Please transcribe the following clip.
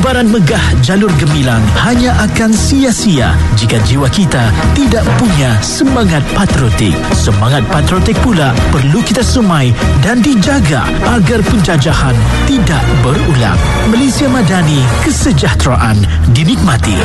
Liburan megah jalur gemilang hanya akan sia-sia jika jiwa kita tidak punya semangat patriotik. Semangat patriotik pula perlu kita sumai dan dijaga agar penjajahan tidak berulang. Malaysia Madani, kesejahteraan dinikmati.